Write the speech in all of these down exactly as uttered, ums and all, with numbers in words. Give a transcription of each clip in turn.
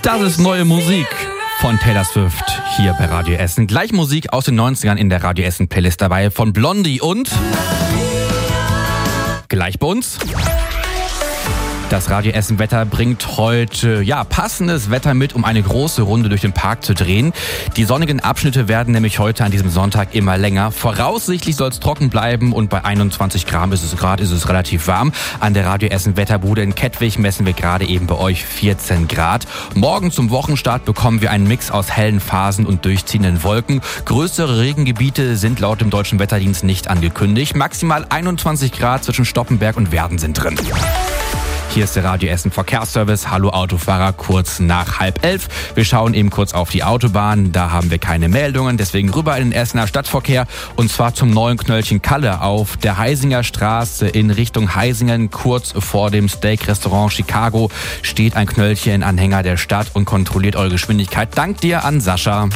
Das ist neue Musik von Taylor Swift hier bei Radio Essen. Gleich Musik aus den neunzigern in der Radio Essen Playlist dabei von Blondie und gleich bei uns. Das Radio Essen Wetter bringt heute ja passendes Wetter mit, um eine große Runde durch den Park zu drehen. Die sonnigen Abschnitte werden nämlich heute an diesem Sonntag immer länger. Voraussichtlich soll es trocken bleiben und bei einundzwanzig Grad ist es, Grad ist es relativ warm. An der Radio Essen Wetterbude in Kettwig messen wir gerade eben bei euch vierzehn Grad. Morgen zum Wochenstart bekommen wir einen Mix aus hellen Phasen und durchziehenden Wolken. Größere Regengebiete sind laut dem Deutschen Wetterdienst nicht angekündigt. Maximal einundzwanzig Grad zwischen Stoppenberg und Werden sind drin. Hier ist der Radio Essen Verkehrsservice. Hallo Autofahrer, kurz nach halb elf. Wir schauen eben kurz auf die Autobahn. Da haben wir keine Meldungen, deswegen rüber in den Essener Stadtverkehr. Und zwar zum neuen Knöllchen Kalle auf der Heisinger Straße in Richtung Heisingen. Kurz vor dem Steak-Restaurant Chicago steht ein Knöllchen-Anhänger der Stadt und kontrolliert eure Geschwindigkeit. Dank dir an Sascha.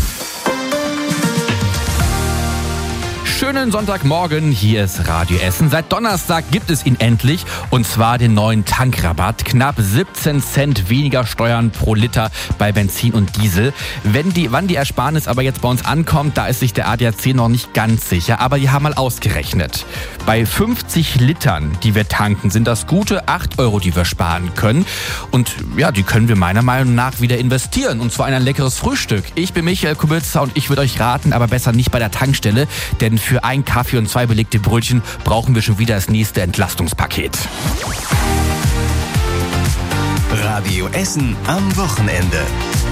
Schönen Sonntagmorgen, hier ist Radio Essen. Seit Donnerstag gibt es ihn endlich, und zwar den neuen Tankrabatt. Knapp siebzehn Cent weniger Steuern pro Liter bei Benzin und Diesel. Wenn die, wann die Ersparnis aber jetzt bei uns ankommt, da ist sich der A D A C noch nicht ganz sicher, aber die haben mal ausgerechnet. Bei fünfzig Litern, die wir tanken, sind das gute acht Euro, die wir sparen können. Und ja, die können wir meiner Meinung nach wieder investieren, und zwar in ein leckeres Frühstück. Ich bin Michael Kubitzer und ich würde euch raten, aber besser nicht bei der Tankstelle, denn für Für ein Kaffee und zwei belegte Brötchen brauchen wir schon wieder das nächste Entlastungspaket. Radio Essen am Wochenende.